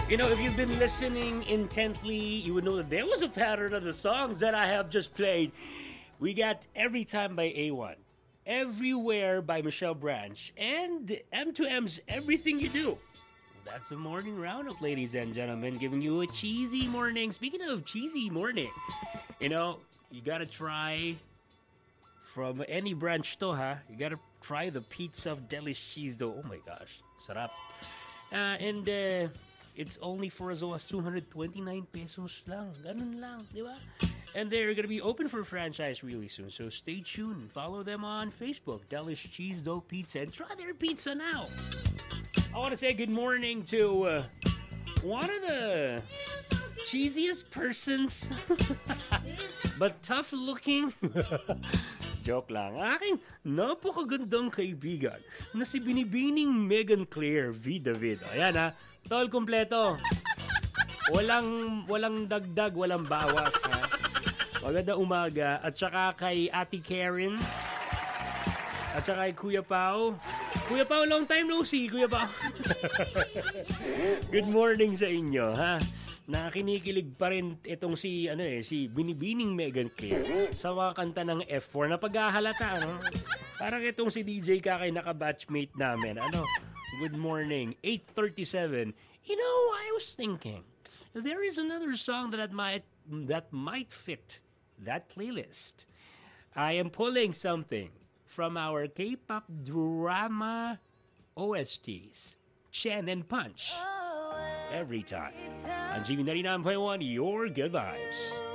You know, if you've been listening intently, you would know that there was a pattern of the songs that I have just played. We got Every Time by A1, Everywhere by Michelle Branch, and M2M's Everything You Do. That's the morning roundup, ladies and gentlemen, giving you a cheesy morning. Speaking of cheesy morning, you know, you gotta try from any branch to, ha? You gotta try the pizza of Delish cheese dough. Oh my gosh, sarap. And it's only for as low as 229 pesos lang. Ganun lang, di ba? And they're gonna be open for franchise really soon. So stay tuned. Follow them on Facebook, Delish Cheese Dough Pizza, and try their pizza now. I want to say good morning to one of the cheesiest persons, but tough looking. Joke lang. Aking napakagandang kaibigan na si Binibining Megan Claire V. David. Ayan ha. Tol, kompleto. Walang dagdag, walang bawas ha. Maganda umaga. At saka kay Ate Karen. At saka kay Kuya Pao. Kuya Pao, long time no see, Kuya Pao. Good morning sa inyo, ha? Nakakinikilig pa rin itong si Binibining Megan Claire sa mga kanta ng F4 na paghahalata, ano? Parang itong si DJ Kakay naka-batchmate namin, ano? Good morning, 8:37. You know, I was thinking, there is another song that might fit that playlist. I am pulling something from our K-pop drama OSTs, Chen and Punch. Every time. On GV 99.1, your good vibes.